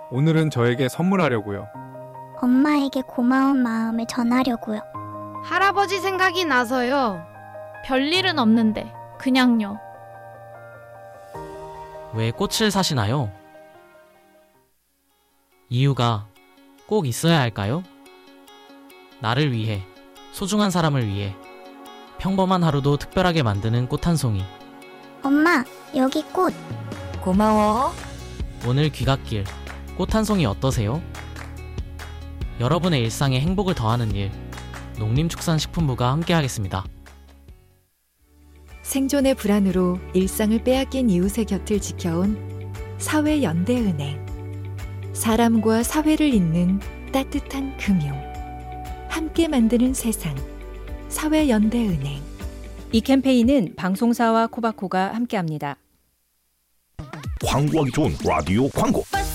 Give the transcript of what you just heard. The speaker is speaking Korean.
오늘은 저에게 선물하려고요. 엄마에게 고마운 마음을 전하려고요. 할아버지 생각이 나서요. 별일은 없는데 그냥요. 왜 꽃을 사시나요? 이유가 꼭 있어야 할까요? 나를 위해, 소중한 사람을 위해 평범한 하루도 특별하게 만드는 꽃 한 송이. 엄마, 여기 꽃. 고마워. 오늘 귀갓길 꽃 한 송이 어떠세요? 여러분의 일상에 행복을 더하는 일, 농림축산식품부가 함께하겠습니다. 생존의 불안으로 일상을 빼앗긴 이웃의 곁을 지켜온 사회연대은행. 사람과 사회를 잇는 따뜻한 금융. 함께 만드는 세상. 사회연대은행. 이 캠페인은 방송사와 코바코가 함께합니다. 광고하기 좋은 라디오 광고.